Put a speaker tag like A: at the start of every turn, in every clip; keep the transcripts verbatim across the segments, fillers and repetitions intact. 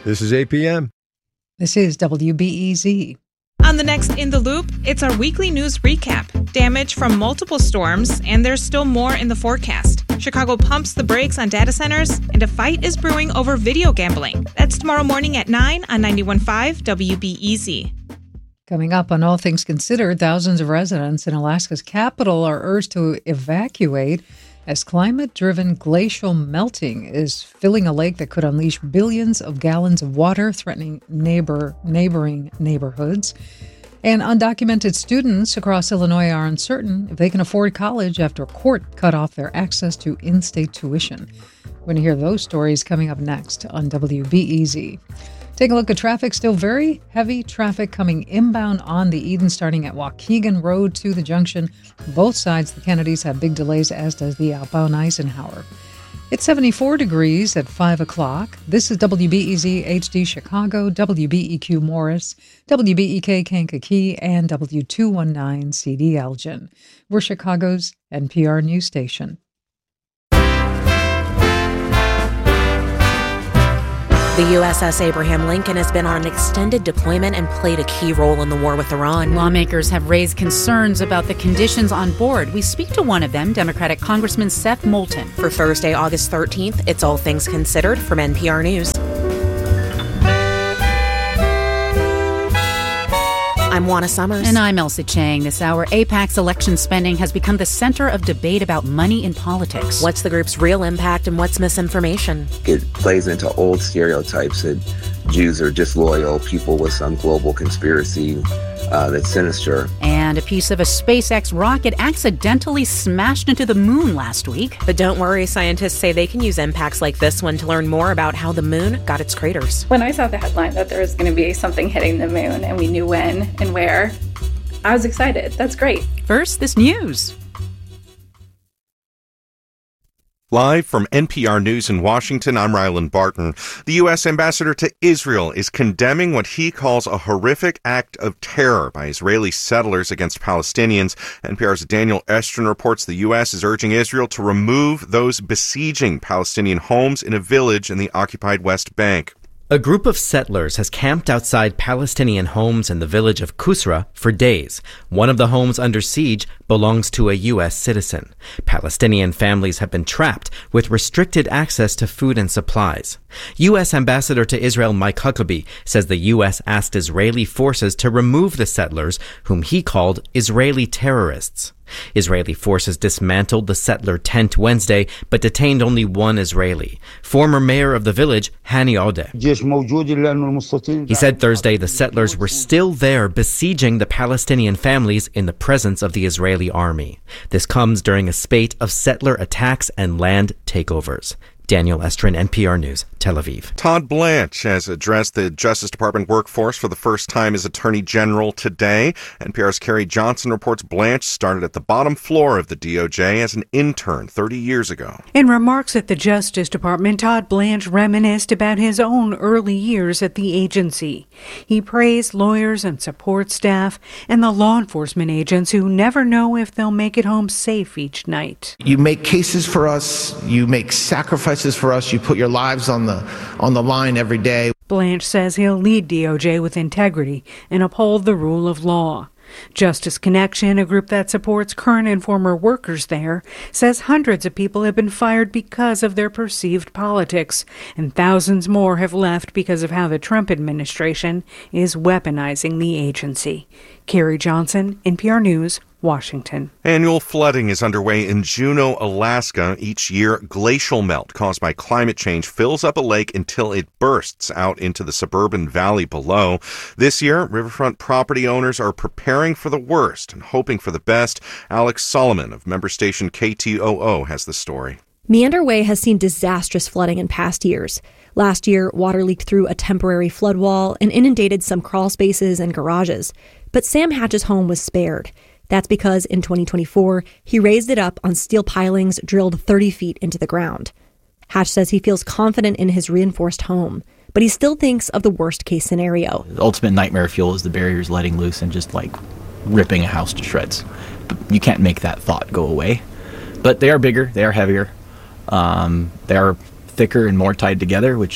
A: This is eight p.m.
B: This is W B E Z.
C: On the next In the Loop, it's our weekly news recap. Damage from multiple storms, and there's still more in the forecast. Chicago pumps the brakes on data centers, and a fight is brewing over video gambling. That's tomorrow morning at nine on ninety-one point five W B E Z.
B: Coming up on All Things Considered, thousands of residents in Alaska's capital are urged to evacuate as climate-driven glacial melting is filling a lake that could unleash billions of gallons of water, threatening neighbor neighboring neighborhoods. And undocumented students across Illinois are uncertain if they can afford college after a court cut off their access to in-state tuition. We're going to hear those stories coming up next on W B E Z. Take a look at traffic. Still very heavy traffic coming inbound on the Eden, starting at Waukegan Road to the junction. Both sides, the Kennedys, have big delays, as does the outbound Eisenhower. It's seventy-four degrees at five o'clock. This is W B E Z H D Chicago, W B E Q Morris, W B E K Kankakee, and W two nineteen C D Elgin. We're Chicago's N P R news station.
D: The U S S Abraham Lincoln has been on an extended deployment and played a key role in the war with Iran.
E: Lawmakers have raised concerns about the conditions on board. We speak to one of them, Democratic Congressman Seth Moulton.
D: For Thursday, August thirteenth, it's All Things Considered from N P R News. I'm Juana Summers.
E: And I'm Elsa Chang. This hour, AIPAC's election spending has become the center of debate about money in politics.
D: What's the group's real impact and what's misinformation?
F: It plays into old stereotypes that Jews are disloyal, people with some global conspiracy uh, that's sinister.
E: And a piece of a SpaceX rocket accidentally smashed into the moon last week.
D: But don't worry, scientists say they can use impacts like this one to learn more about how the moon got its craters.
G: When I saw the headline that there was going to be something hitting the moon and we knew when and where, I was excited. That's great.
E: First, this news.
H: Live from N P R News in Washington, I'm Ryland Barton. The U S ambassador to Israel is condemning what he calls a horrific act of terror by Israeli settlers against Palestinians. N P R's Daniel Estrin reports the U S is urging Israel to remove those besieging Palestinian homes in a village in the occupied West Bank.
I: A group of settlers has camped outside Palestinian homes in the village of Kusra for days. One of the homes under siege belongs to a U S citizen. Palestinian families have been trapped with restricted access to food and supplies. U S Ambassador to Israel Mike Huckabee says the U S asked Israeli forces to remove the settlers, whom he called Israeli terrorists. Israeli forces dismantled the settler tent Wednesday, but detained only one Israeli. Former mayor of the village, Hani Odeh. He said Thursday the settlers were still there besieging the Palestinian families in the presence of the Israeli army. This comes during a spate of settler attacks and land takeovers. Daniel Estrin, N P R News, Tel Aviv.
H: Todd Blanche has addressed the Justice Department workforce for the first time as Attorney General today. N P R's Carrie Johnson reports Blanche started at the bottom floor of the D O J as an intern thirty years ago.
J: In remarks at the Justice Department, Todd Blanche reminisced about his own early years at the agency. He praised lawyers and support staff and the law enforcement agents who never know if they'll make it home safe each night.
K: You make cases for us, you make sacrifices for us, you put your lives on the on the line every day.
J: Blanche says he'll lead D O J with integrity and uphold the rule of law. Justice Connection, a group that supports current and former workers there, says hundreds of people have been fired because of their perceived politics, and thousands more have left because of how the Trump administration is weaponizing the agency. Carrie Johnson, N P R News, Washington.
H: Annual flooding is underway in Juneau, Alaska. Each year, glacial melt caused by climate change fills up a lake until it bursts out into the suburban valley below. This year, riverfront property owners are preparing for the worst and hoping for the best. Alex Solomon of member station K T O O has the story.
L: Meander Way has seen disastrous flooding in past years. Last year, water leaked through a temporary flood wall and inundated some crawl spaces and garages. But Sam Hatch's home was spared. That's because in twenty twenty-four, he raised it up on steel pilings drilled thirty feet into the ground. Hatch says he feels confident in his reinforced home, but he still thinks of the worst-case scenario.
M: The ultimate nightmare fuel is the barriers letting loose and just, like, ripping a house to shreds. But you can't make that thought go away. But they are bigger, they are heavier, um, they are thicker and more tied together, which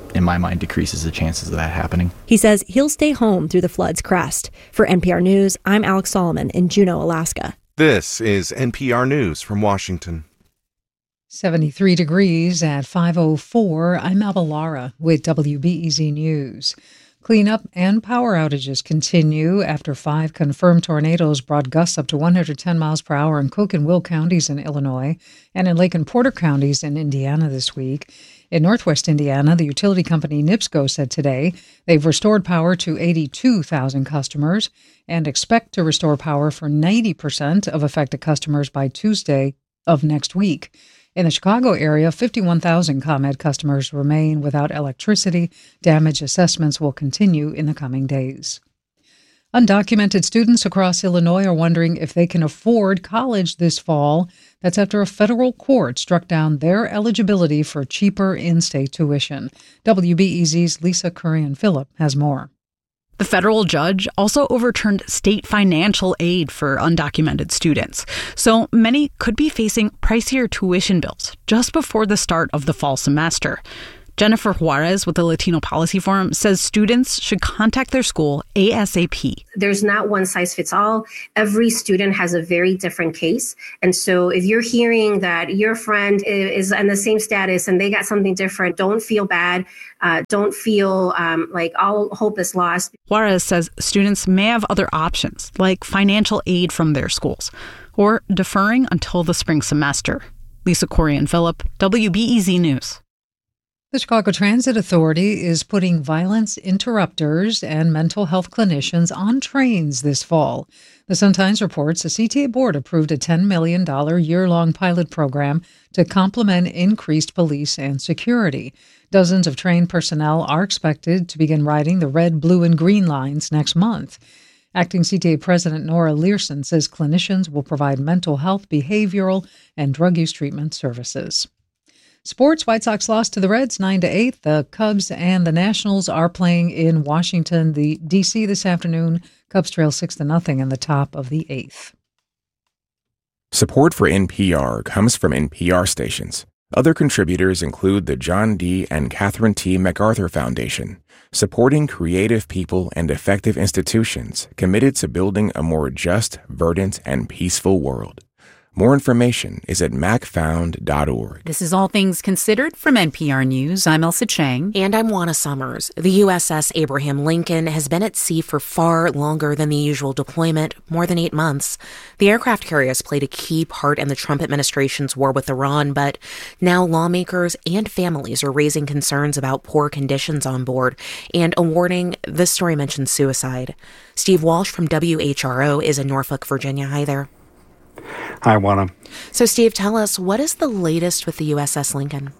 M: in my mind, decreases the chances of that happening.
L: He says he'll stay home through the flood's crest. For N P R News, I'm Alex Solomon in Juneau, Alaska.
H: This is N P R News from Washington.
B: seventy-three degrees at five oh four. I'm Abel Lara with W B E Z News. Cleanup and power outages continue after five confirmed tornadoes brought gusts up to one hundred ten miles per hour in Cook and Will counties in Illinois and in Lake and Porter counties in Indiana this week. In northwest Indiana, the utility company NIPSCO said today they've restored power to eighty-two thousand customers and expect to restore power for ninety percent of affected customers by Tuesday of next week. In the Chicago area, fifty-one thousand ComEd customers remain without electricity. Damage assessments will continue in the coming days. Undocumented students across Illinois are wondering if they can afford college this fall. That's after a federal court struck down their eligibility for cheaper in-state tuition. W B E Z's Lisa Currian-Phillip has more.
A: The federal judge also overturned state financial aid for undocumented students. So many could be facing pricier tuition bills just before the start of the fall semester. Jennifer Juarez with the Latino Policy Forum says students should contact their school ASAP.
N: There's not one size fits all. Every student has a very different case. And so if you're hearing that your friend is in the same status and they got something different, don't feel bad. Uh, don't feel um, like all hope is lost.
A: Juarez says students may have other options, like financial aid from their schools, or deferring until the spring semester. Lisa Currian-Phillip, W B E Z News.
B: The Chicago Transit Authority is putting violence interrupters and mental health clinicians on trains this fall. The Sun-Times reports the C T A board approved a ten million dollars year-long pilot program to complement increased police and security. Dozens of trained personnel are expected to begin riding the red, blue, and green lines next month. Acting C T A President Nora Learson says clinicians will provide mental health, behavioral, and drug use treatment services. Sports, White Sox lost to the Reds nine to eight. The Cubs and the Nationals are playing in Washington, the D C this afternoon. Cubs trail six to nothing in the top of the eighth.
O: Support for N P R comes from N P R stations. Other contributors include the John D. and Catherine T. MacArthur Foundation, supporting creative people and effective institutions committed to building a more just, verdant, and peaceful world. More information is at mac found dot org.
E: This is All Things Considered from N P R News. I'm Elsa Chang.
D: And I'm Juana Summers. The U S S Abraham Lincoln has been at sea for far longer than the usual deployment, more than eight months. The aircraft carrier has played a key part in the Trump administration's war with Iran, but now lawmakers and families are raising concerns about poor conditions on board and a warning this story mentions suicide. Steve Walsh from W H R O is in Norfolk, Virginia. Hi there.
P: Hi, Juana.
D: So, Steve, tell us, what is the latest with the U S S Lincoln?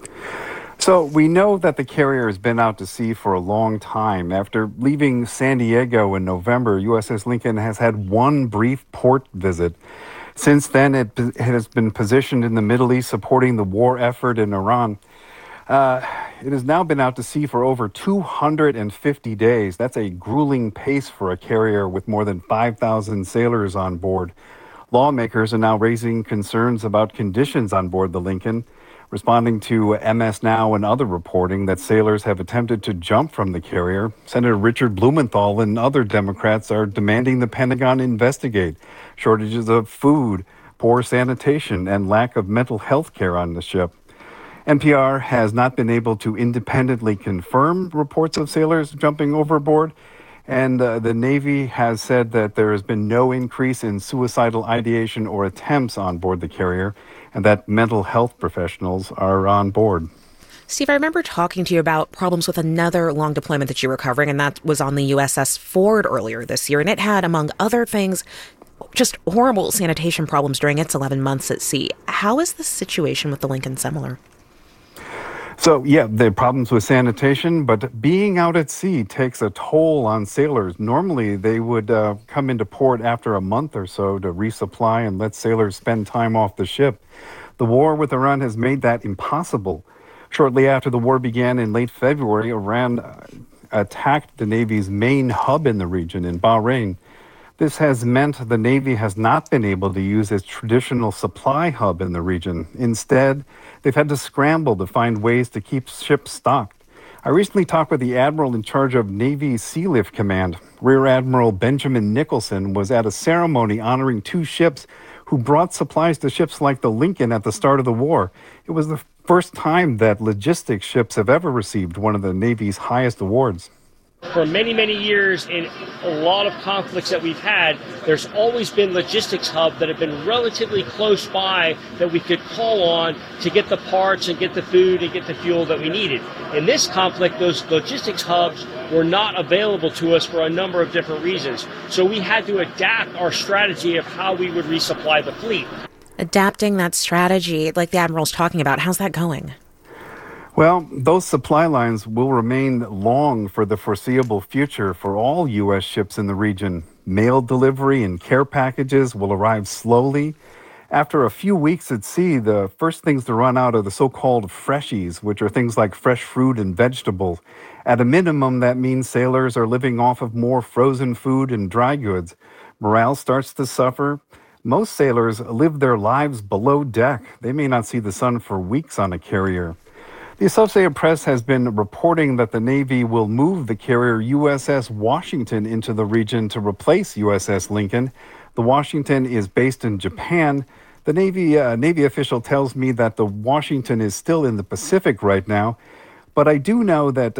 P: So we know that the carrier has been out to sea for a long time. After leaving San Diego in November, U S S Lincoln has had one brief port visit. Since then, it, it has been positioned in the Middle East supporting the war effort in Iran. Uh, it has now been out to sea for over two hundred fifty days. That's a grueling pace for a carrier with more than five thousand sailors on board. Lawmakers are now raising concerns about conditions on board the Lincoln, responding to M S Now and other reporting that sailors have attempted to jump from the carrier. Senator Richard Blumenthal and other Democrats are demanding the Pentagon investigate shortages of food, poor sanitation, and lack of mental health care on the ship. N P R has not been able to independently confirm reports of sailors jumping overboard. And uh, the Navy has said that there has been no increase in suicidal ideation or attempts on board the carrier, and that mental health professionals are on board.
D: Steve, I remember talking to you about problems with another long deployment that you were covering, and that was on the U S S Ford earlier this year. And it had, among other things, just horrible sanitation problems during its eleven months at sea. How is the situation with the Lincoln similar?
P: So, yeah, there are problems with sanitation, but being out at sea takes a toll on sailors. Normally, they would uh, come into port after a month or so to resupply and let sailors spend time off the ship. The war with Iran has made that impossible. Shortly after the war began in late February, Iran uh, attacked the Navy's main hub in the region in Bahrain. This has meant the Navy has not been able to use its traditional supply hub in the region. Instead, they've had to scramble to find ways to keep ships stocked. I recently talked with the admiral in charge of Navy Sealift Command. Rear Admiral Benjamin Nicholson was at a ceremony honoring two ships who brought supplies to ships like the Lincoln at the start of the war. It was the first time that logistics ships have ever received one of the Navy's highest awards.
Q: For many, many years, in a lot of conflicts that we've had, there's always been logistics hubs that have been relatively close by that we could call on to get the parts and get the food and get the fuel that we needed. In this conflict, those logistics hubs were not available to us for a number of different reasons. So we had to adapt our strategy of how we would resupply the fleet.
D: Adapting that strategy, like the Admiral's talking about, how's that going?
P: Well, those supply lines will remain long for the foreseeable future for all U S ships in the region. Mail delivery and care packages will arrive slowly. After a few weeks at sea, the first things to run out are the so-called freshies, which are things like fresh fruit and vegetables. At a minimum, that means sailors are living off of more frozen food and dry goods. Morale starts to suffer. Most sailors live their lives below deck. They may not see the sun for weeks on a carrier. The Associated Press has been reporting that the Navy will move the carrier U S S Washington into the region to replace U S S Lincoln. The Washington is based in Japan. The Navy uh, Navy official tells me that the Washington is still in the Pacific right now. But I do know that